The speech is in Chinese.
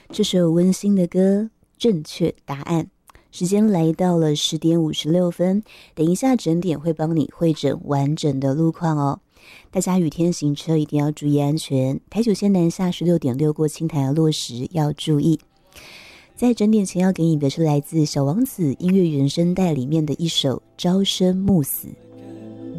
这首温馨的歌，正确答案。时间来到了10点56分，等一下整点会帮你汇整完整的路况哦。大家雨天行车一定要注意安全，台九线南下16.6过青台落时要注意。在整点前要给你的是来自小王子音乐原声带里面的一首《朝生暮死》。